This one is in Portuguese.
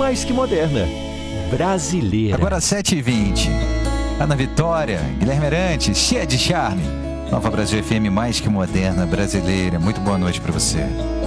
mais que moderna. Brasileira. Agora 7h20. Ana Vitória, Guilherme Arantes, cheia de charme. Nova Brasil FM mais que moderna, brasileira. Muito boa noite para você.